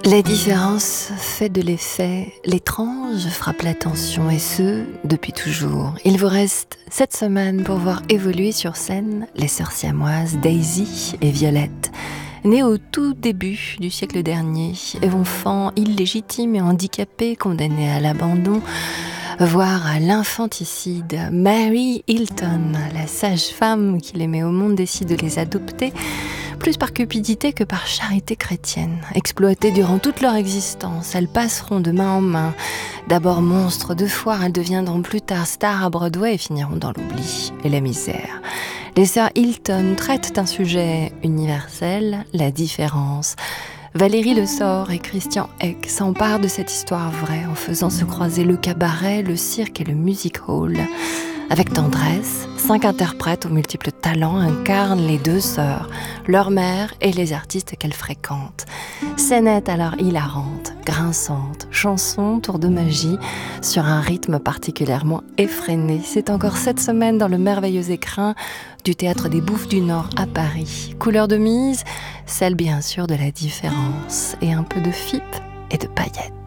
La différence fait de l'effet, l'étrange frappe l'attention et ce, depuis toujours. Il vous reste 7 semaines pour voir évoluer sur scène les sœurs siamoises Daisy et Violette. Nées au tout début du siècle dernier, enfants illégitimes et handicapés condamnés à l'abandon, voire à l'infanticide, Mary Hilton, la sage-femme qui les met au monde, décide de les adopter, plus par cupidité que par charité chrétienne. Exploitées durant toute leur existence, elles passeront de main en main. D'abord monstres de foire, elles deviendront plus tard stars à Broadway et finiront dans l'oubli et la misère. Les sœurs Hilton traitent un sujet universel, la différence. Valérie Le Sort et Christian Eck s'emparent de cette histoire vraie en faisant se croiser le cabaret, le cirque et le music hall. Avec tendresse, 5 interprètes aux multiples talents incarnent les 2 sœurs, leur mère et les artistes qu'elles fréquentent. Scénette alors hilarante, grinçante, chanson, tour de magie, sur un rythme particulièrement effréné. C'est encore 7 semaines dans le merveilleux écrin du Théâtre des Bouffes du Nord à Paris. Couleur de mise, celle bien sûr de la différence et un peu de fipe et de paillettes.